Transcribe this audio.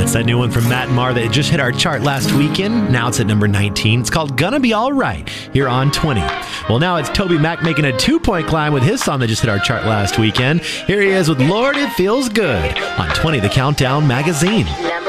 That's that new one from Matt Maher that just hit our chart last weekend. Now it's at number 19. It's called Gonna Be Alright here on 20. Well, now it's Toby Mac making a 2-point climb with his song that just hit our chart last weekend. Here he is with Lord It Feels Good on 20, the Countdown Magazine. Number